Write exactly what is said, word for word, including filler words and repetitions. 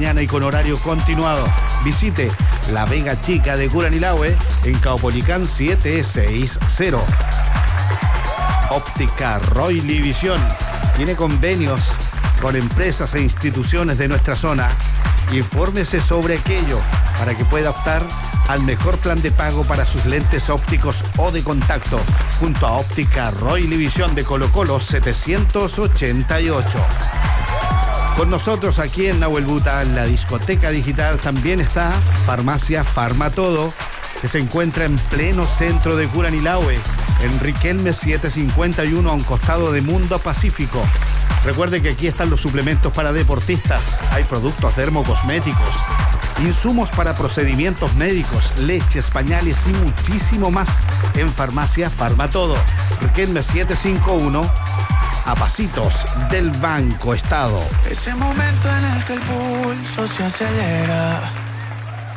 mañana y con horario continuado. Visite La Vega Chica de Curanilahue en Caupolicán setecientos sesenta. Óptica Roily Visión tiene convenios con empresas e instituciones de nuestra zona. Infórmese sobre aquello para que pueda optar al mejor plan de pago para sus lentes ópticos o de contacto, junto a Óptica Roily Visión de Colo Colo setecientos ochenta y ocho. Con nosotros aquí en Nahuelbuta, en la discoteca digital, también está Farmacia Farmatodo, que se encuentra en pleno centro de Curanilahue, en Riquelme setecientos cincuenta y uno, a un costado de Mundo Pacífico. Recuerde que aquí están los suplementos para deportistas, hay productos dermocosméticos, insumos para procedimientos médicos, leches, pañales y muchísimo más en Farmacia Farmatodo. Riquelme setecientos cincuenta y uno, a pasitos del Banco Estado. Ese momento en el que el pulso se acelera,